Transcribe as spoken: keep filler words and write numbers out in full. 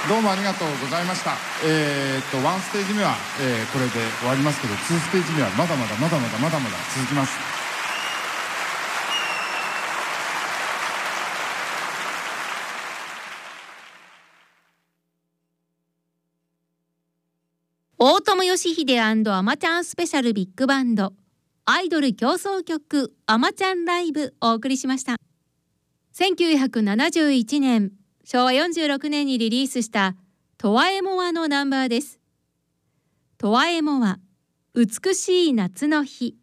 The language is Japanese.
どうもありがとうございました。えー、っとワンステージ目は、えー、これで終わりますけど、ツーステージ目はまだまだまだまだまだまだ続きます。 大友義秀アマちゃんスペシャルビッグバンドアイドル競争曲アマちゃんライブお送りしました。せんきゅうひゃくななじゅういちねんしょうわよんじゅうろくねんにリリースしたトワエモワのナンバーです。トワエモワ美しい夏の日。